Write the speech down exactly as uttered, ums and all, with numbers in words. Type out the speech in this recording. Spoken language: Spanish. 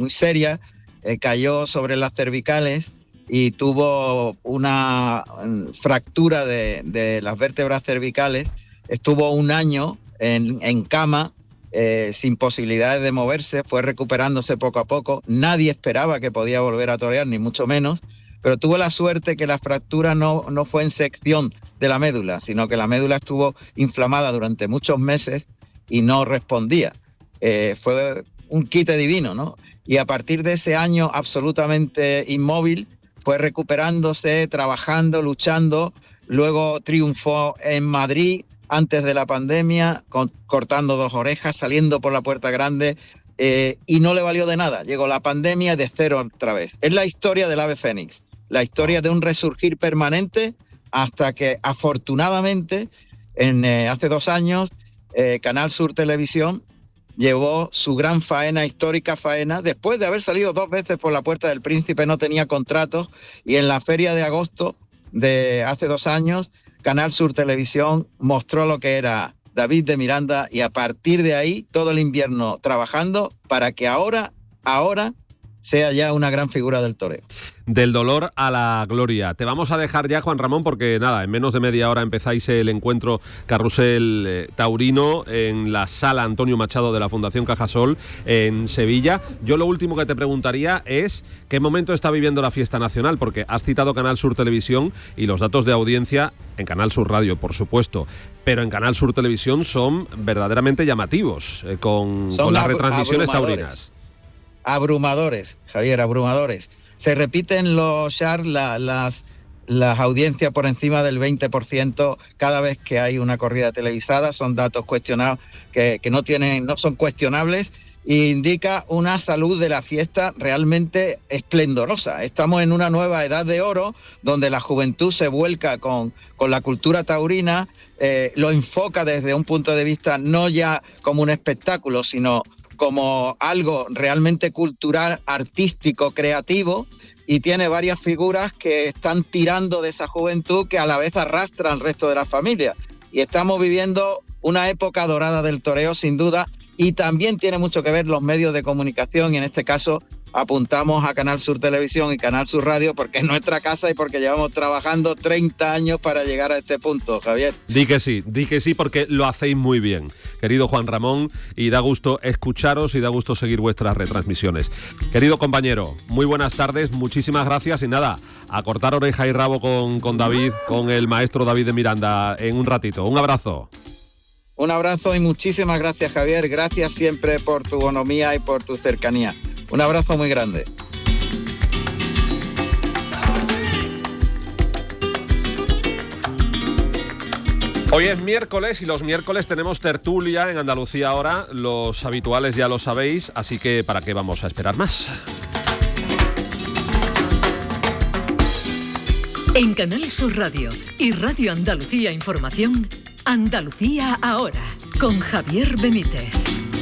muy seria, eh, cayó sobre las cervicales y tuvo una fractura de, de las vértebras cervicales. Estuvo un año en, en cama, eh, sin posibilidades de moverse, fue recuperándose poco a poco. Nadie esperaba que podía volver a torear, ni mucho menos, pero tuvo la suerte que la fractura no, no fue en sección de la médula, sino que la médula estuvo inflamada durante muchos meses y no respondía. Eh, fue un quite divino, ¿no? Y a partir de ese año absolutamente inmóvil, fue recuperándose, trabajando, luchando. Luego triunfó en Madrid antes de la pandemia, con, cortando dos orejas, saliendo por la puerta grande, eh, y no le valió de nada. Llegó la pandemia de cero otra vez. Es la historia del ave fénix, la historia de un resurgir permanente hasta que afortunadamente en, eh, hace dos años eh, Canal Sur Televisión llevó su gran faena, histórica faena, después de haber salido dos veces por la Puerta del Príncipe, no tenía contratos, y en la feria de agosto de hace dos años, Canal Sur Televisión mostró lo que era David de Miranda, y a partir de ahí, todo el invierno trabajando para que ahora, ahora, sea ya una gran figura del toreo. Del dolor a la gloria. Te vamos a dejar ya, Juan Ramón, porque nada, en menos de media hora empezáis el encuentro Carrusel eh, Taurino en la Sala Antonio Machado de la Fundación Cajasol en Sevilla. Yo lo último que te preguntaría es ¿qué momento está viviendo la fiesta nacional? Porque has citado Canal Sur Televisión y los datos de audiencia en Canal Sur Radio, por supuesto, pero en Canal Sur Televisión son verdaderamente llamativos eh, con, con las retransmisiones taurinas. Abrumadores, Javier, abrumadores. Se repiten los shares, la, las, las audiencias por encima del veinte por ciento cada vez que hay una corrida televisada. Son datos cuestionados que, que no tienen, no son cuestionables, e indica una salud de la fiesta realmente esplendorosa. Estamos en una nueva edad de oro donde la juventud se vuelca con, con la cultura taurina, eh, lo enfoca desde un punto de vista no ya como un espectáculo, sino como algo realmente cultural, artístico, creativo, y tiene varias figuras que están tirando de esa juventud que a la vez arrastra al resto de la familia. Y estamos viviendo una época dorada del toreo, sin duda, y también tiene mucho que ver los medios de comunicación, y en este caso apuntamos a Canal Sur Televisión y Canal Sur Radio porque es nuestra casa y porque llevamos trabajando treinta años para llegar a este punto, Javier. Di que sí, di que sí, porque lo hacéis muy bien, querido Juan Ramón, y da gusto escucharos y da gusto seguir vuestras retransmisiones. Querido compañero, muy buenas tardes, muchísimas gracias, y nada, a cortar oreja y rabo con, con David, con el maestro David de Miranda en un ratito. Un abrazo. Un abrazo y muchísimas gracias, Javier. Gracias siempre por tu bonomía y por tu cercanía. Un abrazo muy grande. Hoy es miércoles y los miércoles tenemos tertulia en Andalucía Ahora. Los habituales ya lo sabéis, así que ¿para qué vamos a esperar más? En Canal Sur Radio y Radio Andalucía Información, Andalucía Ahora, con Javier Benítez.